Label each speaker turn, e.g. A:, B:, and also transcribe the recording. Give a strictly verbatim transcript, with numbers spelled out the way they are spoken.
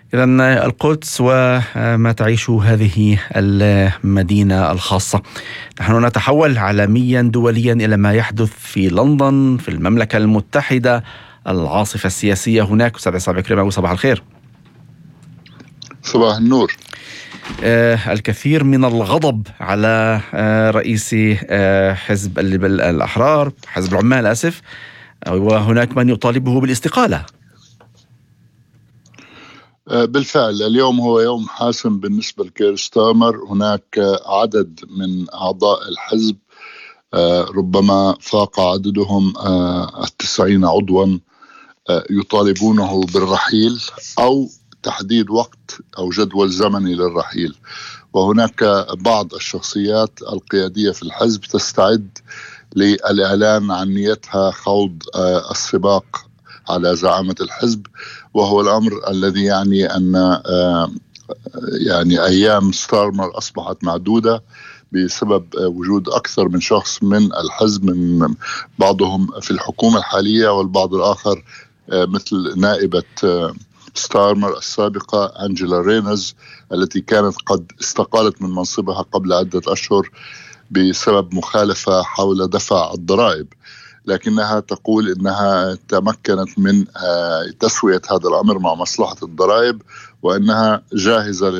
A: إذن القدس وما تعيش هذه المدينة الخاصة. نحن نتحول عالميا دوليا إلى ما يحدث في لندن في المملكة المتحدة، العاصفة السياسية هناك. أستاذ عصام عكرمة، صباح الخير.
B: صباح النور.
A: آه الكثير من الغضب على آه رئيس آه حزب الأحرار، حزب العمال آسف، وهناك من يطالبه بالاستقالة.
B: بالفعل اليوم هو يوم حاسم بالنسبة لكير ستارمر. هناك عدد من أعضاء الحزب ربما فاق عددهم التسعين عضوا يطالبونه بالرحيل أو تحديد وقت أو جدول زمني للرحيل. وهناك بعض الشخصيات القيادية في الحزب تستعد للإعلان عن نيتها خوض السباق على زعامة الحزب، وهو الأمر الذي يعني أن يعني أيام ستارمر أصبحت معدودة بسبب وجود أكثر من شخص من الحزب، من بعضهم في الحكومة الحالية والبعض الآخر مثل نائبة ستارمر السابقة أنجيلا رينز التي كانت قد استقالت من منصبها قبل عدة أشهر بسبب مخالفة حول دفع الضرائب، لكنها تقول إنها تمكنت من تسوية هذا الأمر مع مصلحة الضرائب وأنها جاهزة